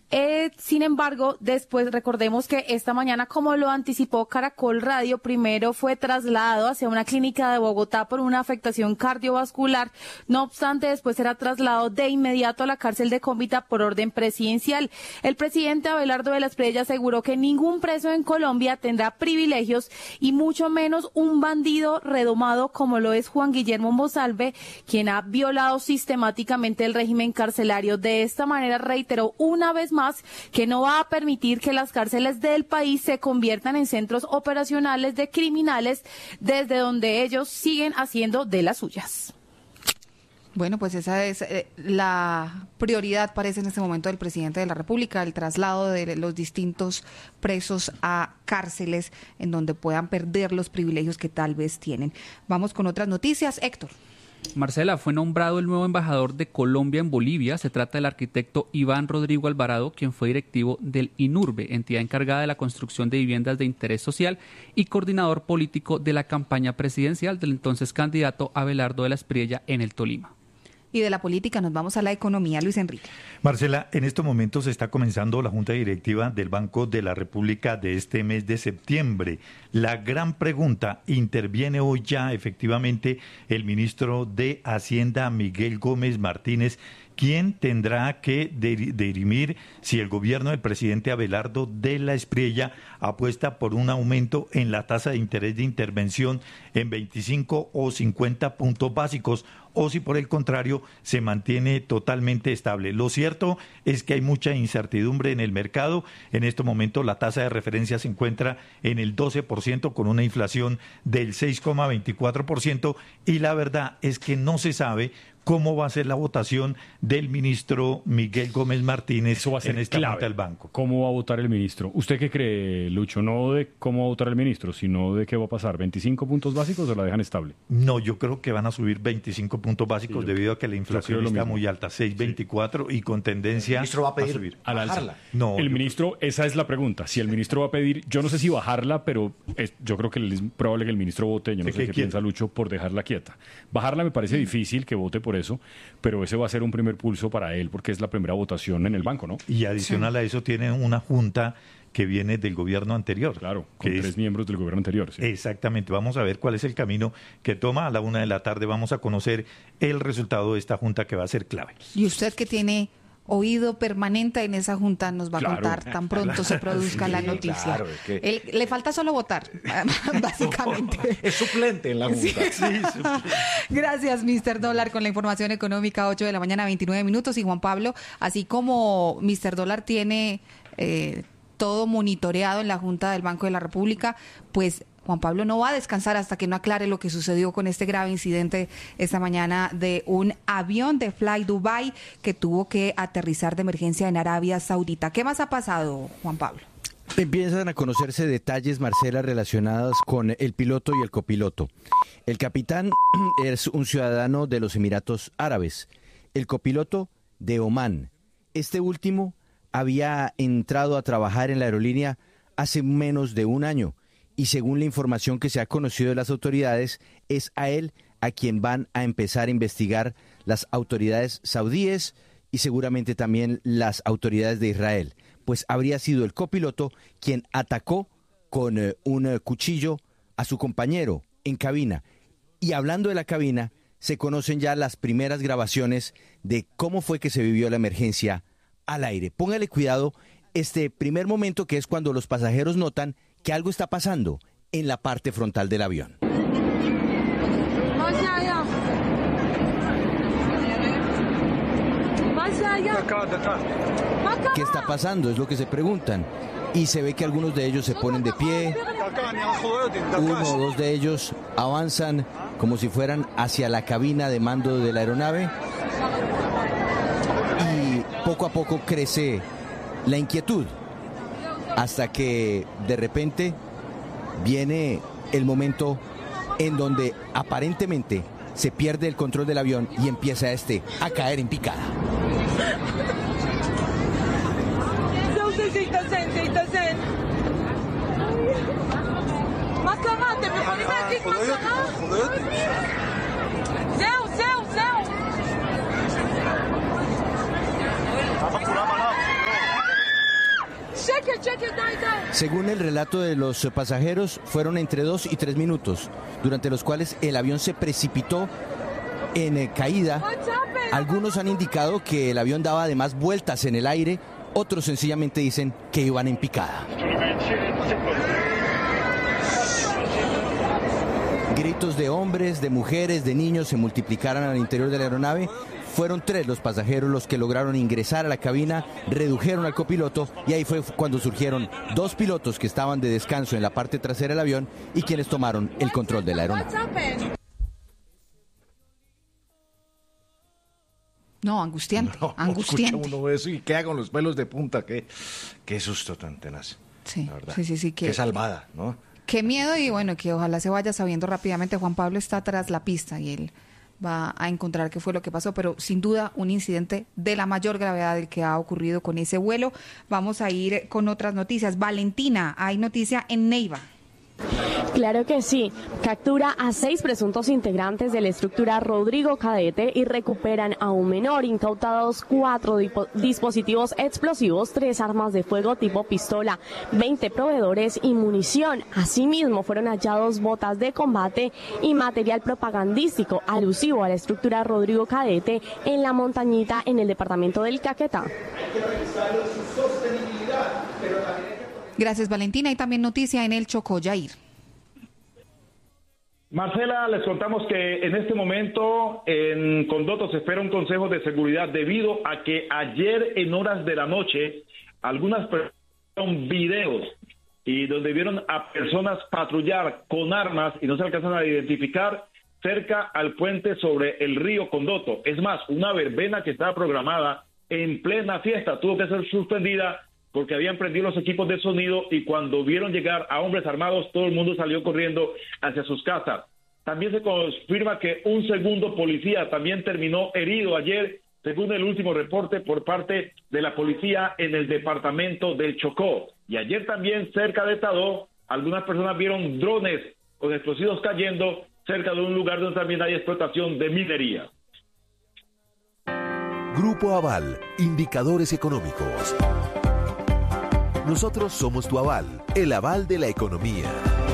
Sin embargo, después recordemos que esta mañana, como lo anticipó Caracol Radio, primero fue trasladado hacia una clínica de Bogotá por una afectación cardiovascular. No obstante, después será trasladado de inmediato a la cárcel de Cómbita por orden presidencial. El presidente Abelardo de la Espriella aseguró que ningún preso en Colombia tendrá privilegios y mucho menos un bandido redomado como lo es Juan Guillermo Monsalve, quien ha violado sistemáticamente el régimen carcelario. De esta manera reiteró una vez más que no va a permitir que las cárceles del país se conviertan en centros operacionales de criminales desde donde ellos siguen haciendo de las suyas. Bueno, pues esa es la prioridad, parece, en este momento del presidente de la República, el traslado de los distintos presos a cárceles en donde puedan perder los privilegios que tal vez tienen. Vamos con otras noticias. Héctor. Marcela, fue nombrado el nuevo embajador de Colombia en Bolivia. Se trata del arquitecto Iván Rodrigo Alvarado, quien fue directivo del INURBE, entidad encargada de la construcción de viviendas de interés social y coordinador político de la campaña presidencial del entonces candidato Abelardo de la Espriella en el Tolima. Y de la política nos vamos a la economía, Luis Enrique. Marcela, en estos momentos está comenzando la Junta Directiva del Banco de la República de este mes de septiembre. La gran pregunta, ¿interviene hoy ya efectivamente el ministro de Hacienda, Miguel Gómez Martínez, quien tendrá que dirimir si el gobierno del presidente Abelardo de la Espriella apuesta por un aumento en la tasa de interés de intervención en 25 o 50 puntos básicos, o si por el contrario se mantiene totalmente estable? Lo cierto es que hay mucha incertidumbre en el mercado. En este momento la tasa de referencia se encuentra en el 12% con una inflación del 6,24%, y la verdad es que no se sabe cómo va a ser la votación del ministro Miguel Gómez Martínez en esta Junta del Banco. ¿Cómo va a votar el ministro? ¿Usted qué cree, Lucho? No de cómo va a votar el ministro, sino de qué va a pasar. ¿25 puntos básicos o la dejan estable? No, yo creo que van a subir 25 puntos básicos debido a que la inflación está muy alta, 6,24, y con tendencia ¿El ministro va a pedir subir al alza? Bajarla. No, El ministro, esa es la pregunta. Si el ministro va a pedir, yo no sé si bajarla, pero yo creo que es probable que el ministro vote, yo no sé qué piensa Lucho, por dejarla quieta. Bajarla me parece difícil que vote por eso, pero ese va a ser un primer pulso para él porque es la primera votación en el banco, ¿no? Y adicional a eso tiene una junta que viene del gobierno anterior. Claro, con tres miembros del gobierno anterior. Sí. Exactamente, vamos a ver cuál es el camino que toma. A la 1:00 p.m. vamos a conocer el resultado de esta junta, que va a ser clave. Y usted, que tiene oído permanente en esa junta, nos va a contar tan pronto se produzca la noticia. Claro, le falta solo votar, básicamente. Es suplente en la junta. Sí. Gracias, Mr. Dólar, con la información económica, 8 de la mañana, 29 minutos. Y Juan Pablo, así como Mr. Dólar tiene todo monitoreado en la Junta del Banco de la República, pues Juan Pablo no va a descansar hasta que no aclare lo que sucedió con este grave incidente esta mañana de un avión de Fly Dubai que tuvo que aterrizar de emergencia en Arabia Saudita. ¿Qué más ha pasado, Juan Pablo? Empiezan a conocerse detalles, Marcela, relacionados con el piloto y el copiloto. El capitán es un ciudadano de los Emiratos Árabes, el copiloto de Omán. Este último había entrado a trabajar en la aerolínea hace menos de un año, y según la información que se ha conocido de las autoridades, es a él a quien van a empezar a investigar las autoridades saudíes y seguramente también las autoridades de Israel, pues habría sido el copiloto quien atacó con un cuchillo a su compañero en cabina. Y hablando de la cabina, se conocen ya las primeras grabaciones de cómo fue que se vivió la emergencia al aire. Póngale cuidado este primer momento, que es cuando los pasajeros notan que algo está pasando en la parte frontal del avión. ¿Qué está pasando? Es lo que se preguntan. Y se ve que algunos de ellos se ponen de pie, uno o dos de ellos avanzan como si fueran hacia la cabina de mando de la aeronave, y poco a poco crece la inquietud, hasta que de repente viene el momento en donde aparentemente se pierde el control del avión y empieza a caer en picada. Según el relato de los pasajeros, fueron entre 2 y 3 minutos, durante los cuales el avión se precipitó en caída. Algunos han indicado que el avión daba además vueltas en el aire, otros sencillamente dicen que iban en picada. Gritos de hombres, de mujeres, de niños se multiplicaron al interior de la aeronave. Fueron 3 los pasajeros los que lograron ingresar a la cabina, redujeron al copiloto y ahí fue cuando surgieron 2 pilotos que estaban de descanso en la parte trasera del avión y quienes tomaron el control de la aeronave. No, angustiante, no, angustiante. Escucha uno eso y queda con los pelos de punta. Qué susto tan tenaz. Sí, la verdad. sí. Qué salvada, ¿no? Qué miedo y bueno, que ojalá se vaya sabiendo rápidamente. Juan Pablo está tras la pista y él va a encontrar qué fue lo que pasó, pero sin duda un incidente de la mayor gravedad del que ha ocurrido con ese vuelo. Vamos a ir con otras noticias. Valentina, hay noticia en Neiva. Claro que sí. Captura a 6 presuntos integrantes de la estructura Rodrigo Cadete y recuperan a un menor. Incautados 4 dispositivos explosivos, 3 armas de fuego tipo pistola, 20 proveedores y munición. Asimismo, fueron hallados botas de combate y material propagandístico alusivo a la estructura Rodrigo Cadete en la montañita en el departamento del Caquetá. Gracias, Valentina. Y también noticia en el Chocó, Yair. Marcela, les contamos que en este momento en Condoto se espera un consejo de seguridad debido a que ayer en horas de la noche algunas personas vieron videos y donde vieron a personas patrullar con armas y no se alcanzan a identificar cerca al puente sobre el río Condoto. Es más, una verbena que estaba programada en plena fiesta tuvo que ser suspendida porque habían prendido los equipos de sonido y cuando vieron llegar a hombres armados, todo el mundo salió corriendo hacia sus casas. También se confirma que un segundo policía también terminó herido ayer, según el último reporte por parte de la policía en el departamento del Chocó. Y ayer también cerca de Tadó, algunas personas vieron drones con explosivos cayendo cerca de un lugar donde también hay explotación de minería. Grupo Aval, indicadores económicos. Nosotros somos tu aval, el aval de la economía.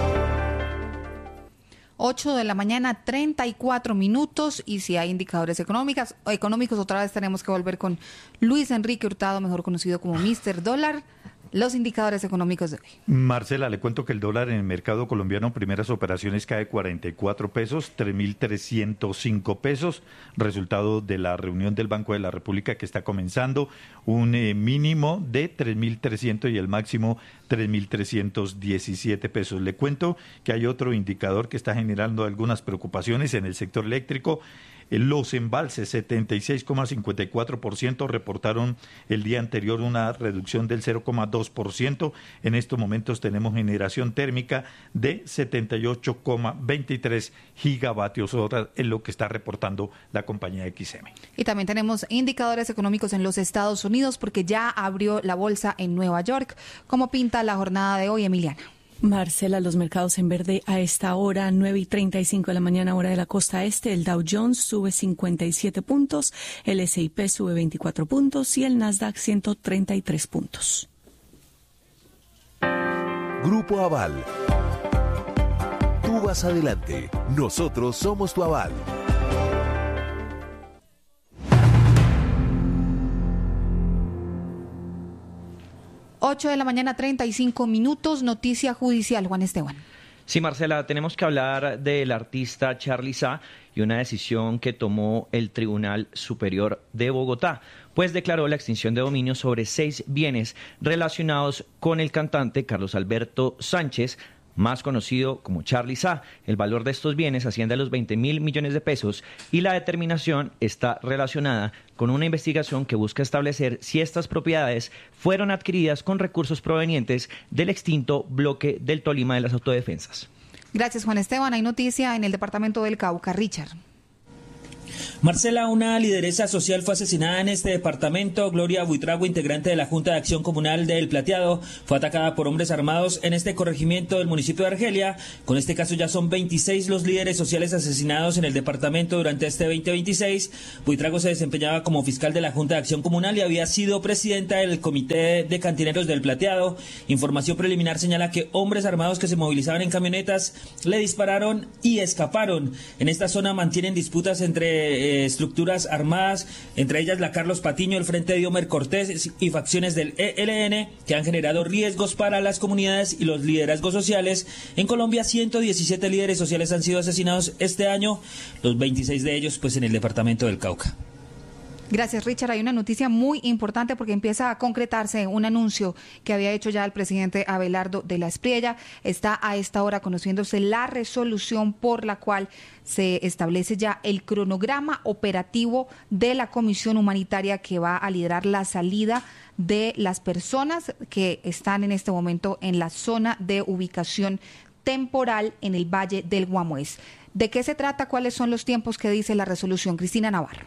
8 de la mañana, 34 minutos, y si hay indicadores económicos, otra vez tenemos que volver con Luis Enrique Hurtado, mejor conocido como Mr. Dólar. Los indicadores económicos de hoy. Marcela, le cuento que el dólar en el mercado colombiano en primeras operaciones cae 44 pesos, 3.305 pesos, resultado de la reunión del Banco de la República que está comenzando, un mínimo de 3.300 y el máximo 3.317 pesos. Le cuento que hay otro indicador que está generando algunas preocupaciones en el sector eléctrico. Los embalses, 76,54%, reportaron el día anterior una reducción del 0,2%. En estos momentos tenemos generación térmica de 78,23 gigavatios hora, en lo que está reportando la compañía XM. Y también tenemos indicadores económicos en los Estados Unidos porque ya abrió la bolsa en Nueva York. ¿Cómo pinta la jornada de hoy, Emiliana? Marcela, los mercados en verde a esta hora, 9:35 de la mañana, hora de la costa este. El Dow Jones sube 57 puntos, el S&P sube 24 puntos y el Nasdaq 133 puntos. Grupo Aval. Tú vas adelante. Nosotros somos tu aval. 8 de la mañana, 35 minutos, noticia judicial, Juan Esteban. Sí, Marcela, tenemos que hablar del artista Charly Sa y una decisión que tomó el Tribunal Superior de Bogotá, pues declaró la extinción de dominio sobre 6 bienes relacionados con el cantante Carlos Alberto Sánchez, más conocido como Charly Sa. El valor de estos bienes asciende a los 20.000 millones de pesos y la determinación está relacionada con una investigación que busca establecer si estas propiedades fueron adquiridas con recursos provenientes del extinto bloque del Tolima de las Autodefensas. Gracias, Juan Esteban. Hay noticia en el departamento del Cauca. Richard. Marcela, una lideresa social fue asesinada en este departamento. Gloria Buitrago, integrante de la Junta de Acción Comunal del Plateado, fue atacada por hombres armados en este corregimiento del municipio de Argelia. Con este caso ya son 26 los líderes sociales asesinados en el departamento durante este 2026. Buitrago se desempeñaba como fiscal de la Junta de Acción Comunal y había sido presidenta del Comité de Cantineros del Plateado. Información preliminar señala que hombres armados que se movilizaban en camionetas le dispararon y escaparon. En esta zona mantienen disputas entre estructuras armadas, entre ellas la Carlos Patiño, el Frente de Diomer Cortés y facciones del ELN, que han generado riesgos para las comunidades y los liderazgos sociales. En Colombia, 117 líderes sociales han sido asesinados este año, los 26 de ellos pues en el departamento del Cauca. Gracias, Richard. Hay una noticia muy importante porque empieza a concretarse un anuncio que había hecho ya el presidente Abelardo de la Espriella. Está a esta hora conociéndose la resolución por la cual se establece ya el cronograma operativo de la Comisión Humanitaria que va a liderar la salida de las personas que están en este momento en la zona de ubicación temporal en el Valle del Guamués. ¿De qué se trata? ¿Cuáles son los tiempos que dice la resolución? Cristina Navarro.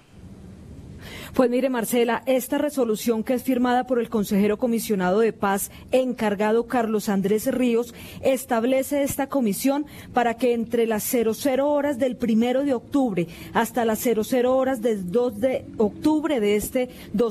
Pues mire, Marcela, esta resolución que es firmada por el consejero comisionado de paz encargado Carlos Andrés Ríos establece esta comisión para que entre las 00 horas del 1 de octubre hasta las 00 horas del 2 de octubre de este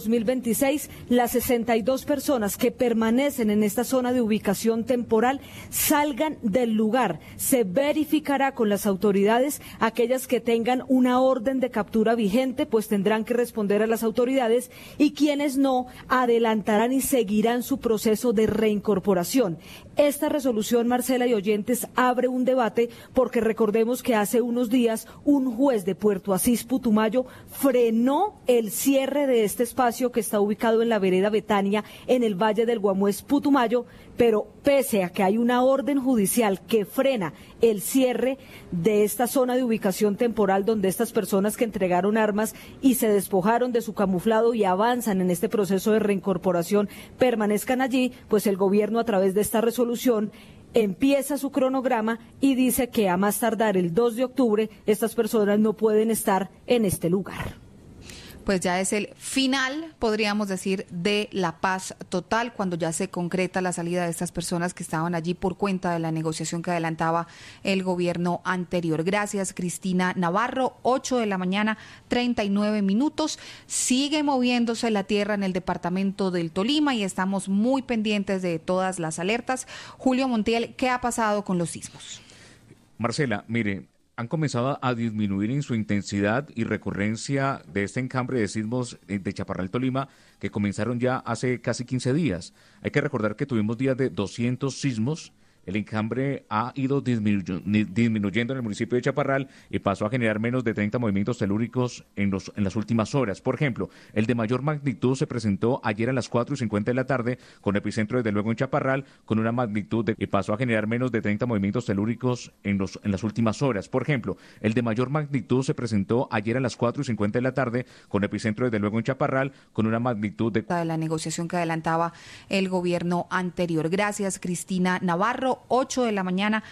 2026, las 62 personas que permanecen en esta zona de ubicación temporal salgan del lugar. Se verificará con las autoridades, aquellas que tengan una orden de captura vigente, pues tendrán que responder a las autoridades, y quienes no adelantarán y seguirán su proceso de reincorporación. Esta resolución, Marcela y oyentes, abre un debate porque recordemos que hace unos días un juez de Puerto Asís, Putumayo, frenó el cierre de este espacio que está ubicado en la vereda Betania, en el Valle del Guamués, Putumayo, pero pese a que hay una orden judicial que frena el cierre de esta zona de ubicación temporal donde estas personas que entregaron armas y se despojaron de su camuflado y avanzan en este proceso de reincorporación permanezcan allí, pues el gobierno a través de esta resolución empieza su cronograma y dice que a más tardar el 2 de octubre estas personas no pueden estar en este lugar. Pues ya es el final, podríamos decir, de la paz total, cuando ya se concreta la salida de estas personas que estaban allí por cuenta de la negociación que adelantaba el gobierno anterior. Gracias, Cristina Navarro. 8 de la mañana, 39 minutos. Sigue moviéndose la tierra en el departamento del Tolima y estamos muy pendientes de todas las alertas. Julio Montiel, ¿qué ha pasado con los sismos? Marcela, mire, han comenzado a disminuir en su intensidad y recurrencia de este encambre de sismos de Chaparral, Tolima, que comenzaron ya hace casi 15 días. Hay que recordar que tuvimos días de 200 sismos. El encambre ha ido disminuyendo en el municipio de Chaparral y pasó a generar menos de 30 movimientos telúricos en las últimas horas. Por ejemplo, el de mayor magnitud se presentó ayer a las 4:50 de la tarde, con epicentro desde luego en Chaparral, con una magnitud y pasó a generar menos de 30 movimientos telúricos en las últimas horas. Por ejemplo, el de mayor magnitud se presentó ayer a las 4:50 de la tarde, con epicentro desde luego en Chaparral, con una magnitud de la negociación que adelantaba el gobierno anterior. Gracias, Cristina Navarro. 8 de la mañana,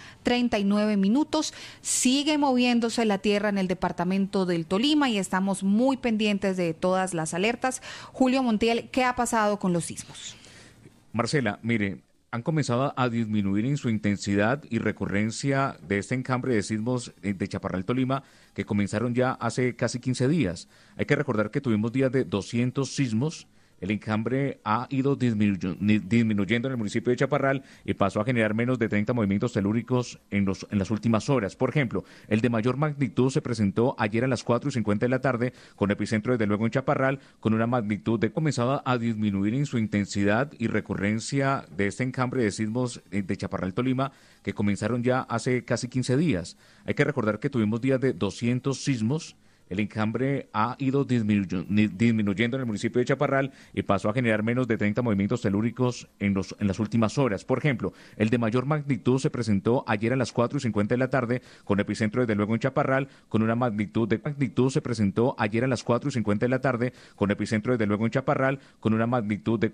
39 minutos. Sigue moviéndose la tierra en el departamento del Tolima y estamos muy pendientes de todas las alertas. Julio Montiel, ¿qué ha pasado con los sismos? Marcela, mire, han comenzado a disminuir en su intensidad y recurrencia de este encambre de sismos de Chaparral, Tolima, que comenzaron ya hace casi 15 días. Hay que recordar que tuvimos días de 200 sismos. El encambre ha ido disminuyendo en el municipio de Chaparral y pasó a generar menos de 30 movimientos telúricos en las últimas horas. Por ejemplo, el de mayor magnitud se presentó ayer a las 4:50 de la tarde, con epicentro desde luego en Chaparral, con una magnitud de comenzado a disminuir en su intensidad y recurrencia de este encambre de sismos de Chaparral, Tolima, que comenzaron ya hace casi 15 días. Hay que recordar que tuvimos días de 200 sismos. El encambre ha ido disminuyendo en el municipio de Chaparral y pasó a generar menos de 30 movimientos telúricos en las últimas horas. Por ejemplo, el de mayor magnitud se presentó ayer a las 4:50 de la tarde, con epicentro desde luego en Chaparral, con una magnitud se presentó ayer a las 4:50 de la tarde, con epicentro desde luego en Chaparral, con una magnitud de